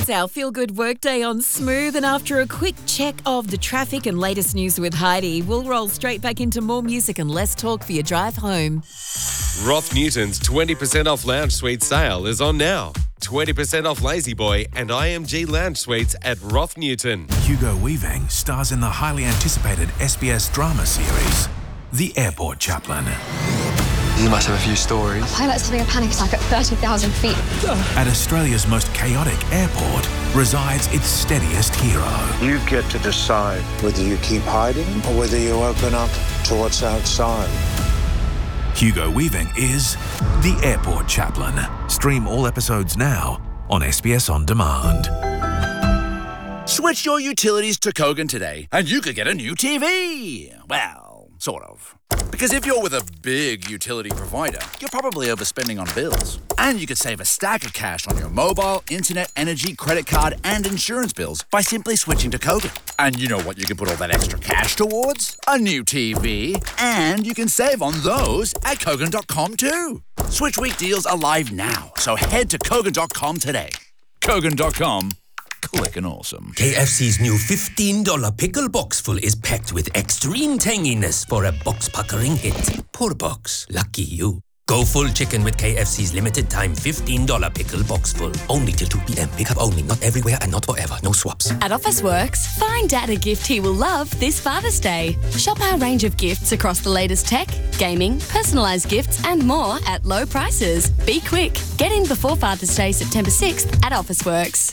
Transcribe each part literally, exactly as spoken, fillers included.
our feel-good workday on smooth, and after a quick check of the traffic and latest news with Heidi, we'll roll straight back into more music and less talk for your drive home. Roth Newton's twenty percent off lounge suite sale is on now. twenty percent off Lazy Boy and I M G lounge suites at Roth Newton. Hugo Weaving stars in the highly anticipated S B S drama series, The Airport Chaplain. You must have a few stories. A pilot's having a panic attack at thirty thousand feet. At Australia's most chaotic airport resides its steadiest hero. You get to decide whether you keep hiding or whether you open up to what's outside. Hugo Weaving is The Airport Chaplain. Stream all episodes now on S B S On Demand. Switch your utilities to Kogan today and you could get a new T V. Well, sort of. Because if you're with a big utility provider, you're probably overspending on bills. And you could save a stack of cash on your mobile, internet, energy, credit card, and insurance bills by simply switching to Kogan. And you know what you can put all that extra cash towards? A new T V. And you can save on those at Kogan dot com too. Switch week deals are live now, so head to Kogan dot com today. Kogan dot com. Quick and awesome. K F C's new fifteen dollars pickle boxful is packed with extreme tanginess for a box-puckering hit. Poor box. Lucky you. Go full chicken with K F C's limited time fifteen dollars pickle boxful. Only till two p.m. Pick up only. Not everywhere and not forever. No swaps. At Officeworks, find Dad a gift he will love this Father's Day. Shop our range of gifts across the latest tech, gaming, personalised gifts and more at low prices. Be quick. Get in before Father's Day, September sixth at Officeworks.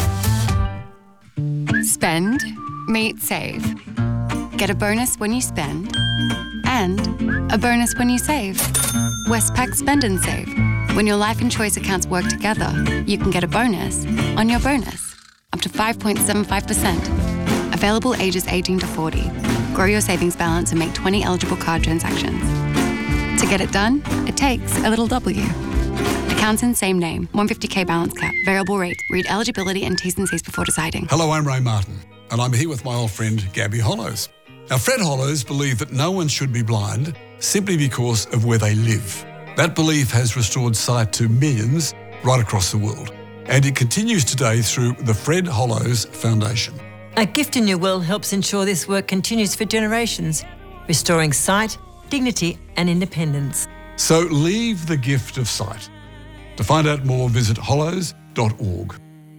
Spend, meet, save. Get a bonus when you spend and a bonus when you save. Westpac Spend and Save. When your life and choice accounts work together, you can get a bonus on your bonus, up to five point seven five percent. Available ages eighteen to forty. Grow your savings balance and make twenty eligible card transactions. To get it done, it takes a little W. Accounts in same name, one hundred fifty thousand balance cap, variable rate. Read eligibility and T's and C's before deciding. Hello, I'm Ray Martin, and I'm here with my old friend Gabby Hollows. Now, Fred Hollows believe that no one should be blind simply because of where they live. That belief has restored sight to millions right across the world, and it continues today through the Fred Hollows Foundation. A Gift in Your Will helps ensure this work continues for generations, restoring sight, dignity and independence. So leave the gift of sight. To find out more, visit hollows dot org.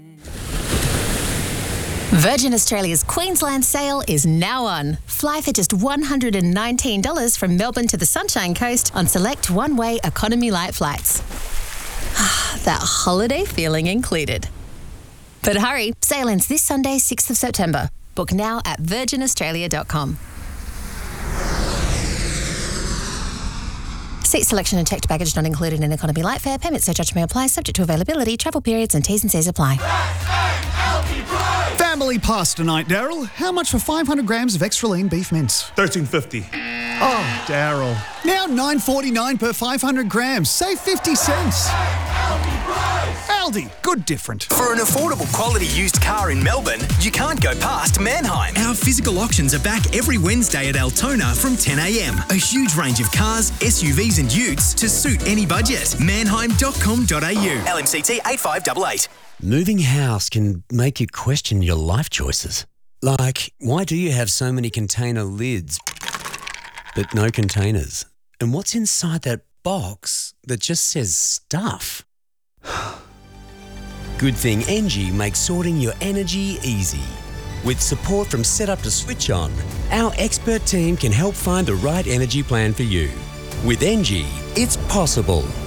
Virgin Australia's Queensland sale is now on. Fly for just one hundred nineteen dollars from Melbourne to the Sunshine Coast on select one-way economy light flights. That holiday feeling included. But hurry, sale ends this Sunday, sixth of September. Book now at virgin australia dot com. Seat selection and checked baggage not included in economy light fare. Payment surcharge may apply, subject to availability, travel periods and T's and C's apply. Family pasta night, Daryl. How much for five hundred grams of extra lean beef mince? thirteen fifty. Oh, Daryl. Now nine forty-nine per five hundred grams. Save fifty cents. Aldi, good different. For an affordable quality used car in Melbourne, you can't go past Manheim. Our physical auctions are back every Wednesday at Altona from ten a.m. A huge range of cars, S U Vs and utes to suit any budget. manheim dot com dot a u. L M C T eight five eight eight. Moving house can make you question your life choices. Like, why do you have so many container lids but no containers? And what's inside that box that just says stuff? Good thing Engie makes sorting your energy easy. With support from setup to switch on, our expert team can help find the right energy plan for you. With Engie, it's possible.